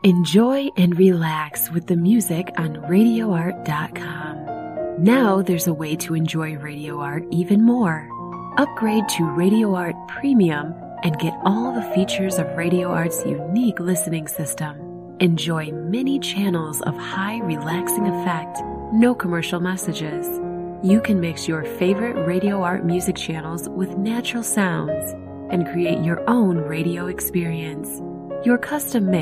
Enjoy and relax with the music on RadioArt.com. Now there's a way to enjoy Radio Art even more. Upgrade to Radio Art Premium and get all the features of Radio Art's unique listening system. Enjoy many channels of high relaxing effect, no commercial messages. You can mix your favorite Radio Art music channels with natural sounds and create your own radio experience. Your custom mix